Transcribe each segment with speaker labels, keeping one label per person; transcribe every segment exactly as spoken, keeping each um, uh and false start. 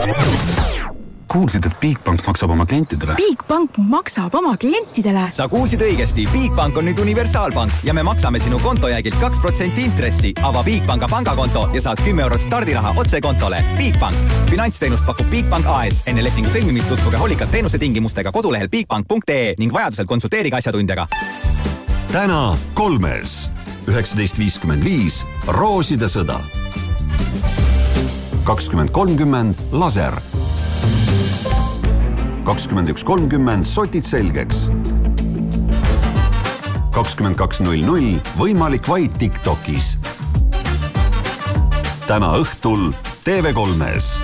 Speaker 1: Kuulsid, et Bigbank maksab oma klientidele?
Speaker 2: Bigbank maksab oma klientidele?
Speaker 3: Sa kuulsid õigesti. Bigbank on nüüd universaalpank ja me maksame sinu kontojäägilt kaks protsenti intressi. Ava Bigbanka pangakonto ja saad kümme eurot stardiraha otse kontole. Bigbank. Finantsteenust pakub Bigbank A S. Enne lepingu sõlmimist tutvuge hoolikalt teenuse tingimustega kodulehel bigbank punkt ee ning vajadusel konsulteerige asjatundjaga.
Speaker 4: Täna kolmes. üheksateist viiskümmend viis Rooside sõda. kakskümmend kolmkümmend laser. kakskümmend üks kolmkümmend sotid selgeks. kakskümmend kaks null null võimalik vaid TikTokis. Täna õhtul T V kolmes.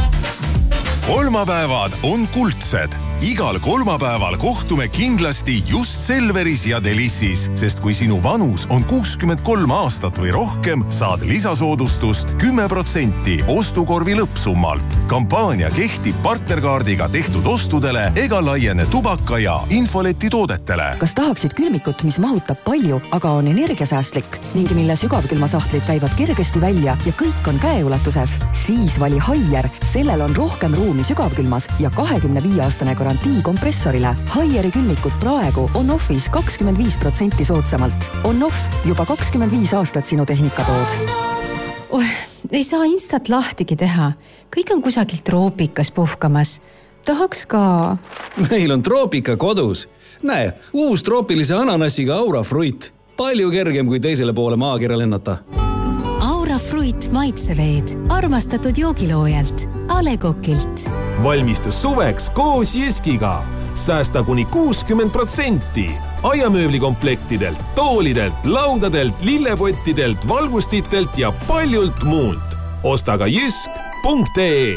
Speaker 5: Kolmapäevad on kuldsed. Igal kolmapäeval kohtume kindlasti just Selveris ja Delissis, sest kui sinu vanus on kuuskümmend kolm aastat või rohkem, saad lisasoodustust kümme protsenti ostukorvi lõppsummalt. Kampaania kehtib partnerkaardiga tehtud ostudele ega laiene tubaka ja infoleti toodetele.
Speaker 6: Kas tahaksid külmikut, mis mahutab palju, aga on energiasäästlik ning mille sügavkülmasahtlid käivad kergesti välja ja kõik on käeulatuses? Siis vali Haier. Sellel on rohkem ruumi sügavkülmas ja kahekümne viie aastane garantii kompressorile. Haieri külmikut praegu on offis kakskümmend viis protsenti soodsamalt. On off juba kakskümmend viis aastat sinu tehnikatood.
Speaker 7: Oh, ei saa instat lahtigi teha. Kõik on kusagilt troopikas puhkamas. Tahaks ka...
Speaker 8: Meil on troopika kodus. Näe, uus troopilise ananassiga Aura Fruit. Palju kergem kui teisele poole maakera lennata.
Speaker 9: Aura Fruit maitseveed. Armastatud joogiloojalt. A Le Coqilt.
Speaker 10: Valmistus suveks koos Jyskiga. Säästa kuni kuuskümmend protsenti. Aiamööblikomplektidelt, toolidelt, laudadelt, lillepottidelt, valgustitelt ja paljult muult. Osta ka jysk punkt ee.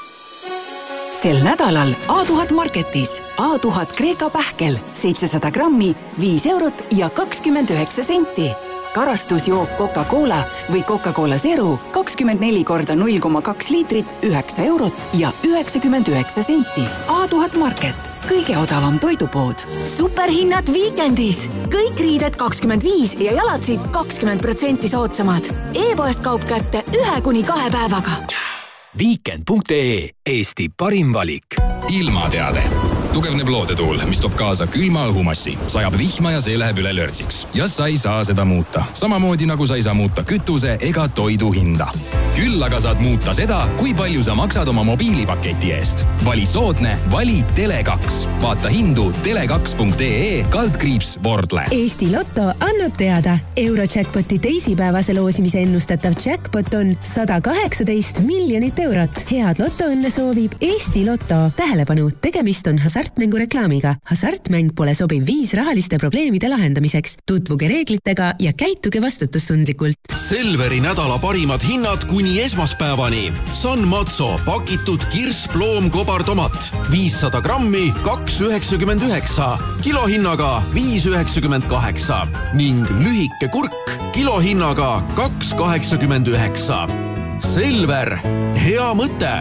Speaker 11: Sel nädalal A tuhat Marketis A tuhat Kreeka pähkel seitsesada grammi, viis eurot ja kakskümmend üheksa senti. Karastusjook Coca-Cola või Coca-Cola Zero kakskümmend neli korda null koma kaks liitrit, üheksa eurot ja üheksakümmend üheksa senti. A tuhat Market, kõige odavam toidupood.
Speaker 12: Superhinnad viikendis. Kõik riided kakskümmend viis ja jalatsid kakskümmend protsenti soodsamad. E-poest kaup kätte ühe kuni kahe päevaga.
Speaker 13: Weekend punkt ee, Eesti parim valik. Ilmateade. Tugevneb loodetuul, mis toob kaasa külma õhumassi. Sajab vihma ja see läheb üle lörtsiks. Ja sa ei saa seda muuta. Samamoodi nagu sa ei saa muuta kütuse ega toidu hinda. Küll aga saad muuta seda, kui palju sa maksad oma mobiilipaketi eest. Vali soodne, vali Tele kaks. Vaata hindu tele kaks punkt ee kaldkriips Vordle.
Speaker 14: Eesti Lotto annab teada. Eurojackpoti teisipäevase loosimise ennustatav jackpot on sada kaheksateist miljonit eurot. Head Lotto-õnne soovib Eesti Lotto. Tähelepanu, tegemist on hasartmängu reklaamiga. Hasartmäng pole sobiv viis rahaliste probleemide lahendamiseks. Tutvuge reeglitega ja käituge vastutustundlikult.
Speaker 15: Selveri nädala parimad hinnad kuni esmaspäevani. San Mazzo pakitud kirsploom kobartomat. viissada grammi, kaks üheksakümmend üheksa. Kilohinnaga viis üheksakümmend kaheksa. Ning lühike kurk kilohinnaga kaks kaheksakümmend üheksa. Selver, hea mõte!